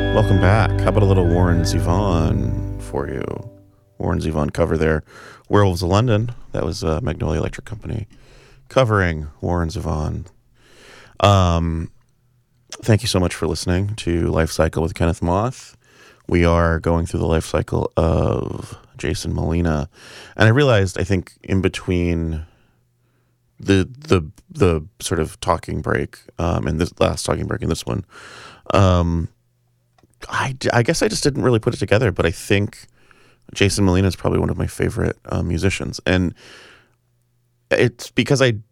Welcome back. How about a little Warren Zevon for you? Warren Zevon cover there. Werewolves of London. That was Magnolia Electric Company covering Warren Zevon. Thank you so much for listening to Life Cycle with Kenneth Moth. We are going through the life cycle of Jason Molina. And I realized, I think, in between the sort of talking break and this last talking break and this one, I guess I just didn't really put it together, but I think Jason Molina is probably one of my favorite musicians, and it's because I'm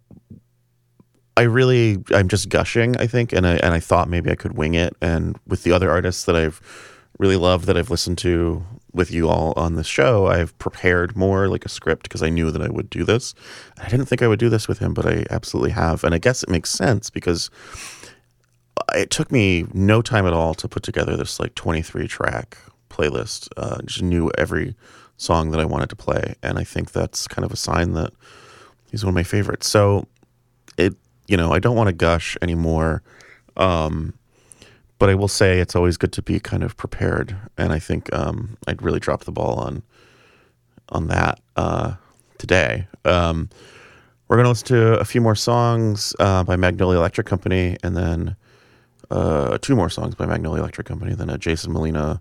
just gushing, I think, and I thought maybe I could wing it, and with the other artists that I've really loved that I've listened to with you all on this show, I've prepared more like a script because I knew that I would do this. I didn't think I would do this with him, but I absolutely have, and I guess it makes sense because it took me no time at all to put together this like 23 track playlist. Just knew every song that I wanted to play, and I think that's kind of a sign that he's one of my favorites. So I don't want to gush anymore, but I will say it's always good to be kind of prepared, and I think I'd really dropped the ball on that today. We're going to listen to a few more songs by Magnolia Electric Company, and then two more songs by Magnolia Electric Company, then a Jason Molina